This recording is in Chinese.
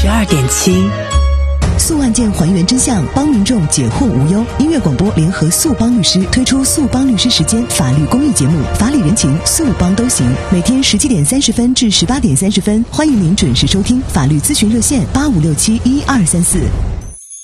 92.7。 诉案件还原真相，帮民众解惑无忧。音乐广播联合诉帮律师推出诉帮律师时间法律公益节目，法理人情，诉帮都行。每天17点30分至18点30分，欢迎您准时收听。法律咨询热线85671234。